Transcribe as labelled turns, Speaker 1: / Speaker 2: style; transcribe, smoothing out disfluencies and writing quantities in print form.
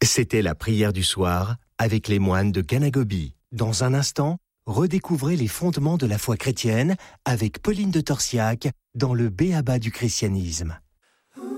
Speaker 1: C'était la prière du soir avec les moines de Ganagobi. Dans un instant, redécouvrez les fondements de la foi chrétienne avec Pauline de Torsiac dans le B.A.B.A. du christianisme.